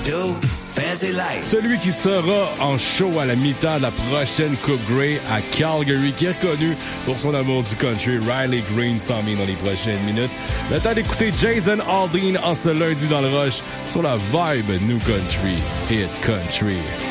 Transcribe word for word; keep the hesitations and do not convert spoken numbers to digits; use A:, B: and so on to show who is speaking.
A: do, fancy life.
B: Celui qui sera en show à la mi-temps de la prochaine Coupe Grey à Calgary, qui est reconnu pour son amour du country, Riley Green s'en vient dans les prochaines minutes. Le temps d'écouter Jason Aldean en ce lundi dans le rush sur la vibe New Country Hit Country.